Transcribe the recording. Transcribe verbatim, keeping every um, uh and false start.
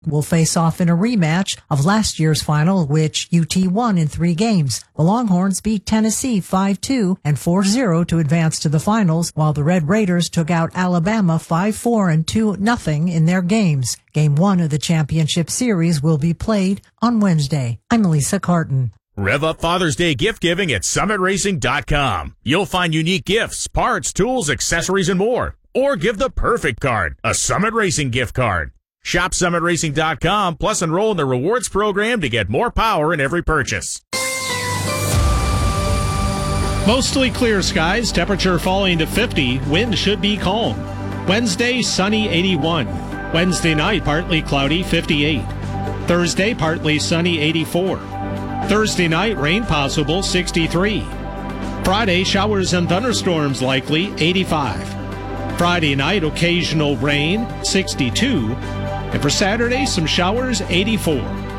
will face off in a rematch of last year's final, which U T won in three games. The Longhorns beat Tennessee five two and four zero to advance to the finals, while the Red Raiders took out Alabama five four and two nothing in their games. Game one of the championship series will be played on Wednesday. I'm Lisa Carton. Rev up Father's Day gift giving at summit racing dot com. You'll find unique gifts, parts, tools, accessories, and more. Or give the perfect card, a Summit Racing gift card. Shop summit racing dot com, plus enroll in the rewards program to get more power in every purchase. Mostly clear skies, temperature falling to fifty, wind should be calm. Wednesday, sunny, eighty-one. Wednesday night, partly cloudy, fifty-eight. Thursday, partly sunny, eighty-four. Thursday night, rain possible, sixty-three. Friday, showers and thunderstorms likely, eighty-five. Friday night, occasional rain, sixty-two. And for Saturday, some showers, eighty-four.